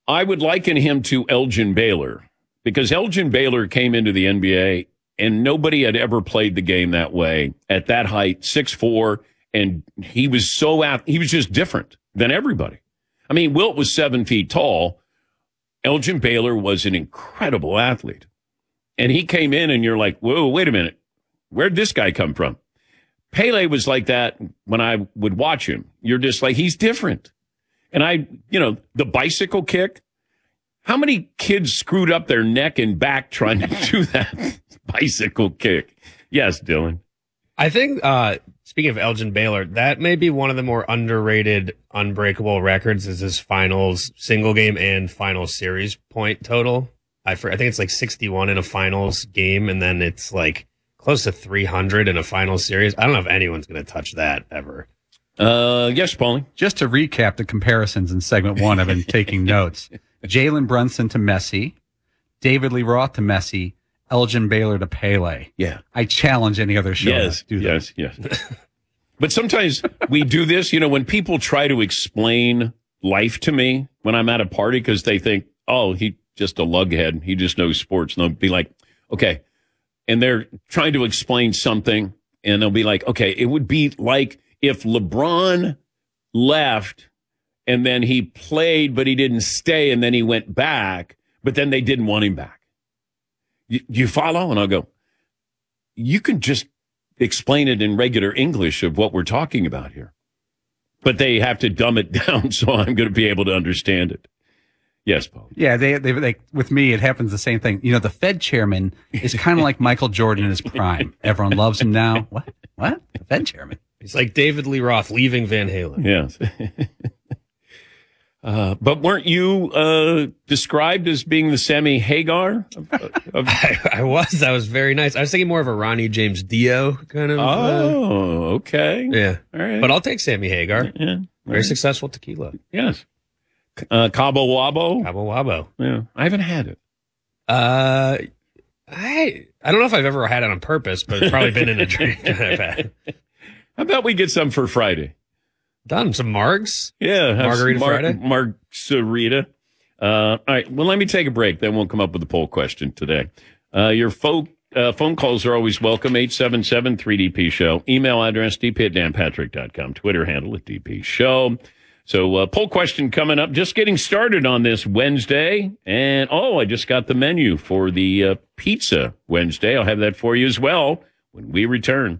I would liken him to Elgin Baylor because Elgin Baylor came into the NBA and nobody had ever played the game that way at that height, 6'4", and he was he was just different than everybody. I mean, Wilt was 7 feet tall. Elgin Baylor was an incredible athlete. And he came in and you're like, whoa, wait a minute. Where'd this guy come from? Pele was like that when I would watch him. You're just like, he's different. And the bicycle kick, how many kids screwed up their neck and back trying to do that bicycle kick? Yes, Dylan. I think, speaking of Elgin Baylor, that may be one of the more underrated unbreakable records is his finals single game and final series point total. I think it's like 61 in a finals game, and then it's like close to 300 in a final series. I don't know if anyone's going to touch that ever. Yes, Paulie. Just to recap the comparisons in segment one, I've been taking notes. Jalen Brunson to Messi, David Lee Roth to Messi, Elgin Baylor to Pele. Yeah. I challenge any other show to do that. Yes. But sometimes we do this, when people try to explain life to me when I'm at a party because they think, oh, he just a lughead. He just knows sports. And they'll be like, okay. And they're trying to explain something. And they'll be like, okay, it would be like if LeBron left and then he played, but he didn't stay. And then he went back, but then they didn't want him back. You follow? And I'll go, you can just explain it in regular English of what we're talking about here. But they have to dumb it down so I'm going to be able to understand it. Yes, Paul. Yeah, they with me, it happens the same thing. The Fed chairman is kind of like Michael Jordan in his prime. Everyone loves him now. What? The Fed chairman? He's like David Lee Roth leaving Van Halen. Yes. But weren't you described as being the Sammy Hagar? I was. That was very nice. I was thinking more of a Ronnie James Dio kind of. Oh, okay. Yeah. All right. But I'll take Sammy Hagar. Yeah. Very successful tequila. Yes. Cabo Wabo. Cabo Wabo. Yeah. I haven't had it. I don't know if I've ever had it on purpose, but it's probably been in a drink that I've had. How about we get some for Friday? Done. Some margs? Yeah. Margarita Friday? Margarita. All right. Well, let me take a break. Then we'll come up with a poll question today. Your phone calls are always welcome. 877-3DP Show. Email address, dp@danpatrick.com. Twitter handle at DP Show. So poll question coming up. Just getting started on this Wednesday. And, I just got the menu for the pizza Wednesday. I'll have that for you as well when we return.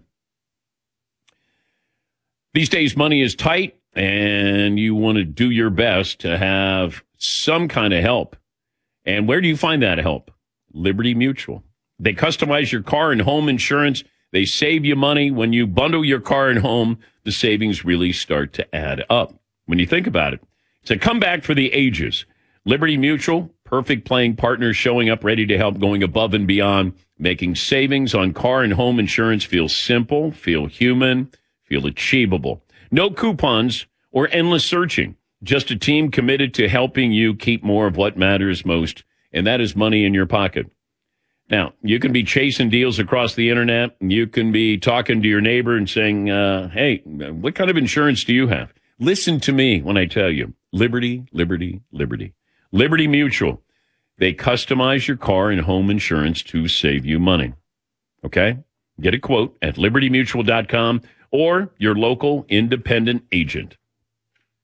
These days, money is tight, and you want to do your best to have some kind of help. And where do you find that help? Liberty Mutual. They customize your car and home insurance. They save you money. When you bundle your car and home, the savings really start to add up. When you think about it, it's a comeback for the ages. Liberty Mutual, perfect playing partners showing up ready to help, going above and beyond, making savings on car and home insurance feel simple, feel human, feel achievable. No coupons or endless searching. Just a team committed to helping you keep more of what matters most, and that is money in your pocket. Now, you can be chasing deals across the internet. You can be talking to your neighbor and saying, hey, what kind of insurance do you have? Listen to me when I tell you. Liberty, Liberty, Liberty. Liberty Mutual. They customize your car and home insurance to save you money. Okay? Get a quote at libertymutual.com or your local independent agent.